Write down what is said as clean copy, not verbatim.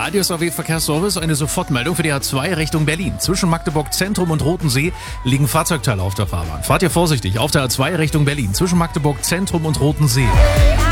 Radio-SAW Verkehrsservice, eine Sofortmeldung für die A2 Richtung Berlin. Zwischen Magdeburg Zentrum und Rotensee liegen Fahrzeugteile auf der Fahrbahn. Fahrt ihr vorsichtig auf der A2 Richtung Berlin. Zwischen Magdeburg Zentrum und Rotensee.